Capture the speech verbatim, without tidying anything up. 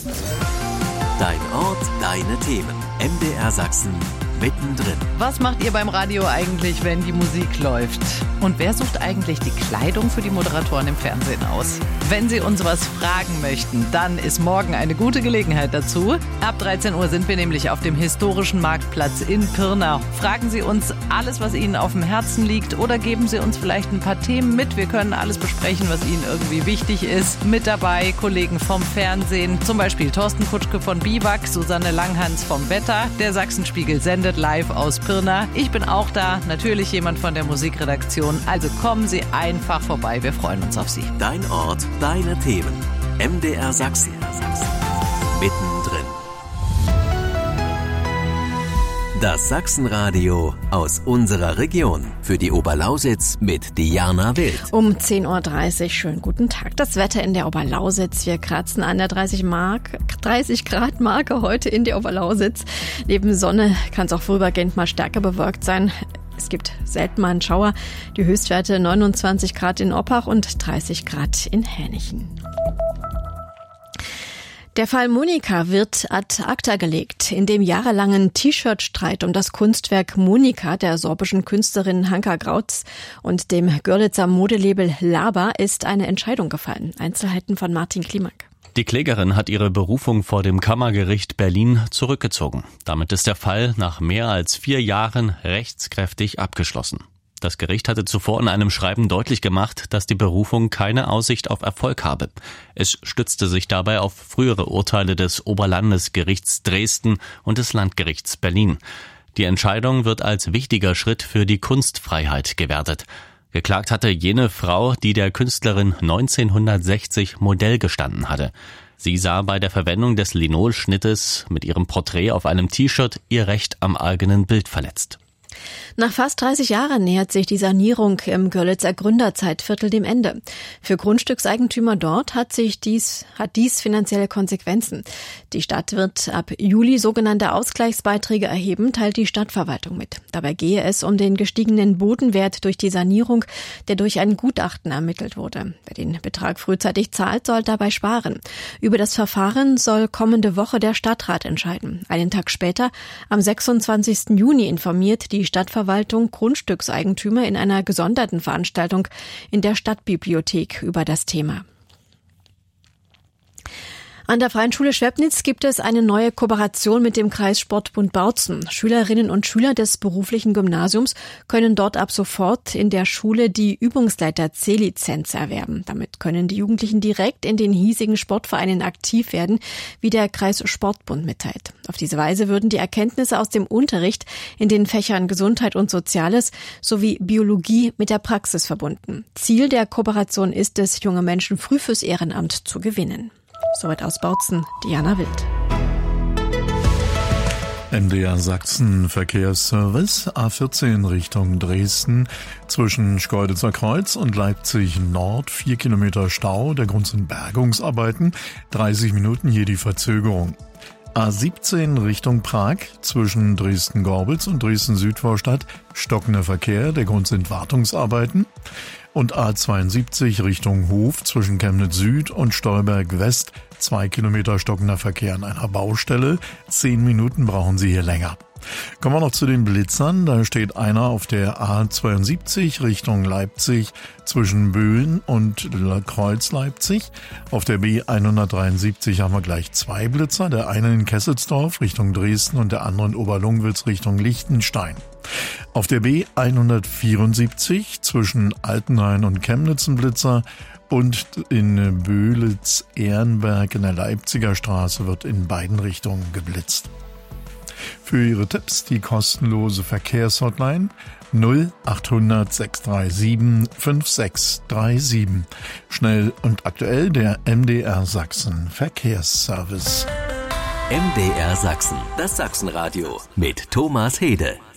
Dein Ort, deine Themen. M D R Sachsen mittendrin. Was macht ihr beim Radio eigentlich, wenn die Musik läuft? Und wer sucht eigentlich die Kleidung für die Moderatoren im Fernsehen aus? Wenn Sie uns was fragen möchten, dann ist morgen eine gute Gelegenheit dazu. Ab dreizehn Uhr sind wir nämlich auf dem historischen Marktplatz in Pirna. Fragen Sie uns alles, was Ihnen auf dem Herzen liegt, oder geben Sie uns vielleicht ein paar Themen mit. Wir können alles besprechen, was Ihnen irgendwie wichtig ist. Mit dabei Kollegen vom Fernsehen, zum Beispiel Thorsten Kutschke von Biwak, Susanne Langhans vom Wetter. Der Sachsenspiegel sendet live aus Pirna. Ich bin auch da, natürlich jemand von der Musikredaktion. Also kommen Sie einfach vorbei, wir freuen uns auf Sie. Dein Ort, deine Themen. M D R Sachsen. Mittendrin. Das Sachsenradio aus unserer Region. Für die Oberlausitz mit Diana Wild. Um zehn Uhr dreißig, schönen guten Tag. Das Wetter in der Oberlausitz. Wir kratzen an der dreißig Grad Marke heute in der Oberlausitz. Neben Sonne kann es auch vorübergehend mal stärker bewölkt sein. Es gibt selten mal einen Schauer. Die Höchstwerte neunundzwanzig Grad in Oppach und dreißig Grad in Hänichen. Der Fall Monika wird ad acta gelegt. In dem jahrelangen T-Shirt-Streit um das Kunstwerk Monika der sorbischen Künstlerin Hanka Grautz und dem Görlitzer Modelabel Laba ist eine Entscheidung gefallen. Einzelheiten von Martin Klimak. Die Klägerin hat ihre Berufung vor dem Kammergericht Berlin zurückgezogen. Damit ist der Fall nach mehr als vier Jahren rechtskräftig abgeschlossen. Das Gericht hatte zuvor in einem Schreiben deutlich gemacht, dass die Berufung keine Aussicht auf Erfolg habe. Es stützte sich dabei auf frühere Urteile des Oberlandesgerichts Dresden und des Landgerichts Berlin. Die Entscheidung wird als wichtiger Schritt für die Kunstfreiheit gewertet. Geklagt hatte jene Frau, die der Künstlerin neunzehnhundertsechzig Modell gestanden hatte. Sie sah bei der Verwendung des Linolschnittes mit ihrem Porträt auf einem T-Shirt ihr Recht am eigenen Bild verletzt. Nach fast dreißig Jahren nähert sich die Sanierung im Görlitzer Gründerzeitviertel dem Ende. Für Grundstückseigentümer dort hat sich dies, hat dies finanzielle Konsequenzen. Die Stadt wird ab Juli sogenannte Ausgleichsbeiträge erheben, teilt die Stadtverwaltung mit. Dabei gehe es um den gestiegenen Bodenwert durch die Sanierung, der durch ein Gutachten ermittelt wurde. Wer den Betrag frühzeitig zahlt, soll dabei sparen. Über das Verfahren soll kommende Woche der Stadtrat entscheiden. Einen Tag später, am sechsundzwanzigsten Juni, informiert die Stadtverwaltung Grundstückseigentümer in einer gesonderten Veranstaltung in der Stadtbibliothek über das Thema. An der Freien Schule Schwebnitz gibt es eine neue Kooperation mit dem Kreissportbund Bautzen. Schülerinnen und Schüler des beruflichen Gymnasiums können dort ab sofort in der Schule die Übungsleiter-C-Lizenz erwerben. Damit können die Jugendlichen direkt in den hiesigen Sportvereinen aktiv werden, wie der Kreissportbund mitteilt. Auf diese Weise würden die Erkenntnisse aus dem Unterricht in den Fächern Gesundheit und Soziales sowie Biologie mit der Praxis verbunden. Ziel der Kooperation ist es, junge Menschen früh fürs Ehrenamt zu gewinnen. Soweit aus Bautzen, Diana Wild. M D R Sachsen Verkehrsservice A vierzehn Richtung Dresden zwischen Schkeuditzer Kreuz und Leipzig Nord vier Kilometer Stau. Der Grund sind Bergungsarbeiten. dreißig Minuten hier die Verzögerung. A siebzehn Richtung Prag zwischen Dresden-Gorbitz und Dresden-Südvorstadt stockender Verkehr. Der Grund sind Wartungsarbeiten. Und A zweiundsiebzig Richtung Hof zwischen Chemnitz Süd und Stolberg West. Zwei Kilometer stockender Verkehr an einer Baustelle. Zehn Minuten brauchen Sie hier länger. Kommen wir noch zu den Blitzern. Da steht einer auf der A zweiundsiebzig Richtung Leipzig zwischen Böen und Kreuz Leipzig. Auf der B hundertdreiundsiebzig haben wir gleich zwei Blitzer. Der eine in Kesselsdorf Richtung Dresden und der andere in Oberlungwitz Richtung Liechtenstein. Auf der B hundertvierundsiebzig zwischen Altenhain und Chemnitz ein Blitzer. Und in Böhlitz-Ehrenberg in der Leipziger Straße wird in beiden Richtungen geblitzt. Für Ihre Tipps die kostenlose Verkehrshotline null achthundert sechshundertsiebenunddreißig fünfundsiebzig. Schnell und aktuell der M D R Sachsen Verkehrsservice. M D R Sachsen, das Sachsenradio mit Thomas Hede.